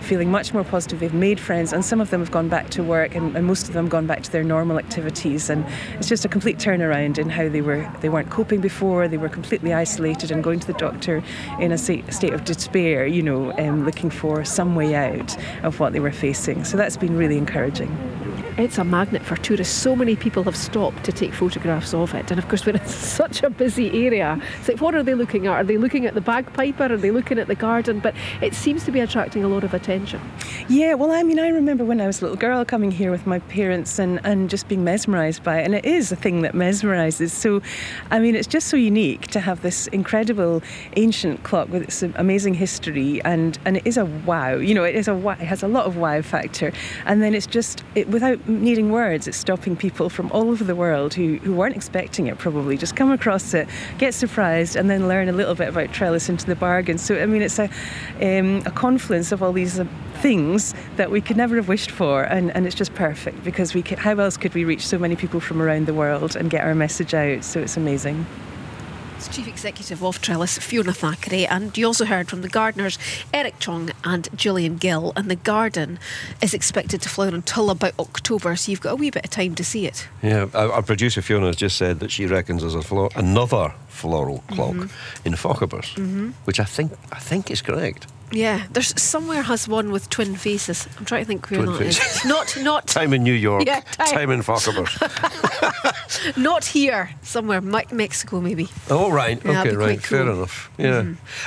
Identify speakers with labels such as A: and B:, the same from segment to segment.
A: feeling much more positive. They've made friends, and some of them have gone back to work, and most of them gone back to their normal activities. And it's just a complete turnaround in how they weren't coping before. They were completely isolated and going to the doctor in a state of despair, looking for some way out of what they were facing. So that's been really encouraging.
B: It's a magnet for tourists. So many people have stopped to take photographs of it. And of course, when it's such a busy area, it's like, what are they looking at? Are they looking at the bagpiper? Are they looking at the garden? But it seems to be attracting a lot of attention.
A: Yeah, well, I remember when I was a little girl coming here with my parents and just being mesmerised by it. And it is a thing that mesmerises. So, it's just so unique to have this incredible ancient clock with its amazing history. And it is a wow. It has a lot of wow factor. And then it's just, without needing words, it's stopping people from all over the world who weren't expecting it, probably just come across it, get surprised, and then learn a little bit about trellis into the bargain. So it's a confluence of all these things that we could never have wished for, and it's just perfect because how else could we reach so many people from around the world and get our message out? So it's amazing.
B: It's Chief Executive of Trellis, Fiona Thackeray, and you also heard from the gardeners Eric Chong and Gillian Gill, and the garden is expected to flower until about October, so you've got a wee bit of time to see it.
C: Yeah, our producer Fiona has just said that she reckons there's another floral clock in Fochabers, which I think is correct.
B: Yeah, there's somewhere has one with twin faces. I'm trying to think where
C: Twin
B: that
C: faces.
B: is. Not
C: Time in New York,
B: Yeah,
C: time in Fochabers.
B: not here. Somewhere, Mexico maybe.
C: Oh right,
B: Yeah,
C: okay,
B: that'd be
C: right,
B: quite cool.
C: fair enough. Yeah.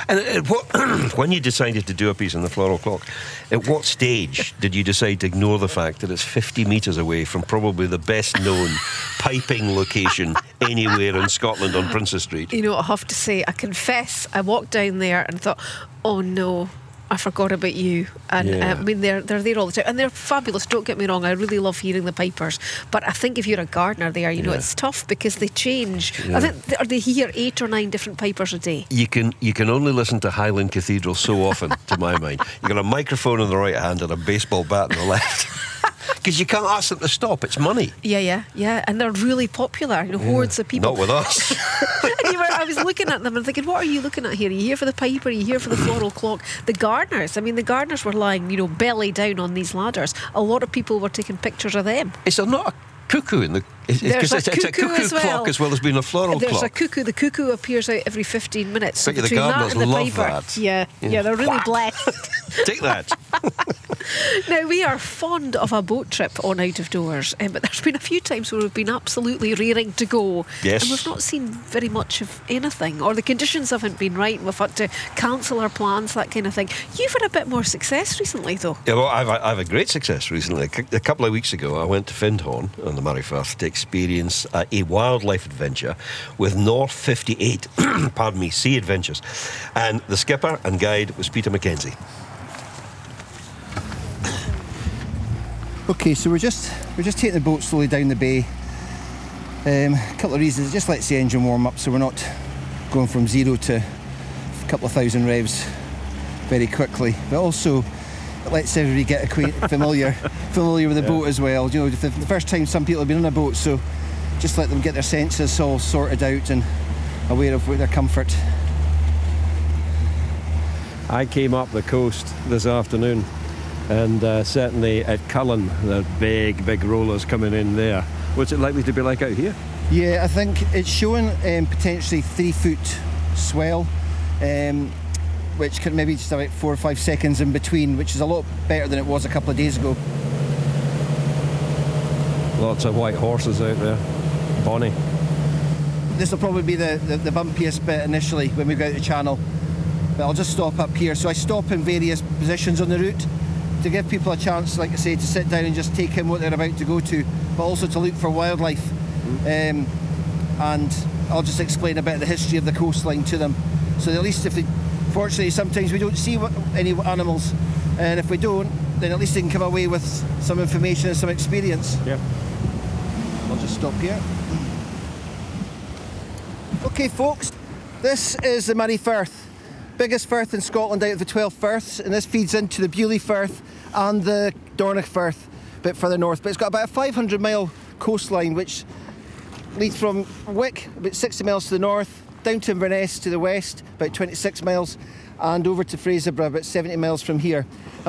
C: And when you decided to do a piece on the floral clock, at what stage did you decide to ignore the fact that it's 50 metres away from probably the best known piping location anywhere in Scotland on Princess Street?
B: I have to say, I confess, I walked down there and thought, oh no, I forgot about you. And they're there all the time, and they're fabulous, don't get me wrong. I really love hearing the pipers, but I think if you're a gardener there, it's tough because they change. I think they hear 8 or 9 different pipers a day.
C: You can only listen to Highland Cathedral so often, to my mind. You've got a microphone in the right hand and a baseball bat in the left. Because you can't ask them to stop. It's money.
B: Yeah. And they're really popular. Hordes of people.
C: Not with us.
B: I was looking at them and thinking, what are you looking at here? Are you here for the piper? Are you here for the floral clock? The gardeners. The gardeners were lying, belly down on these ladders. A lot of people were taking pictures of them.
C: Is there not a cuckoo in the...
B: There's a cuckoo
C: as well. Clock as well as being a floral
B: There's
C: clock.
B: There's a cuckoo. The cuckoo appears out every 15 minutes.
C: But the
B: between
C: gardeners
B: that and the
C: love
B: piper.
C: that.
B: Yeah, they're really blessed.
C: Take that.
B: Now, we are fond of a boat trip on Out of Doors, but there's been a few times where we've been absolutely raring to go.
C: Yes.
B: And we've not seen very much of anything, or the conditions haven't been right, and we've had to cancel our plans, that kind of thing. You've had a bit more success recently, though.
C: Yeah, well, I've had great success recently. A couple of weeks ago, I went to Findhorn on the Moray Firth to experience a wildlife adventure with North 58, Sea Adventures. And the skipper and guide was Peter Mackenzie.
D: Okay, so we're just taking the boat slowly down the bay. A couple of reasons. It just lets the engine warm up, so we're not going from 0 to a couple of thousand revs very quickly. But also, it lets everybody get familiar with the boat as well. The first time some people have been on a boat, so just let them get their senses all sorted out and aware of their comfort.
E: I came up the coast this afternoon, and certainly at Cullen, the big rollers coming in there. What's it likely to be like out here?
D: Yeah, I think it's showing potentially 3-foot swell, which can maybe just about 4 or 5 seconds in between, which is a lot better than it was a couple of days ago.
E: Lots of white horses out there. Bonnie.
D: This will probably be the bumpiest bit initially when we go out the channel. But I'll just stop up here. So I stop in various positions on the route to give people a chance, like I say, to sit down and just take in what they're about to go to, but also to look for wildlife. And I'll just explain a bit of the history of the coastline to them. So at least fortunately, sometimes we don't see any animals, and if we don't, then at least they can come away with some information and some experience.
E: Yeah.
D: I'll just stop here. Okay, folks, this is the Moray Firth, biggest firth in Scotland out of the 12 firths, and this feeds into the Bewley Firth and the Dornoch Firth a bit further north. But it's got about a 500-mile coastline which leads from Wick, about 60 miles to the north, down to Inverness to the west, about 26 miles, and over to Fraserburgh, about 70 miles from here.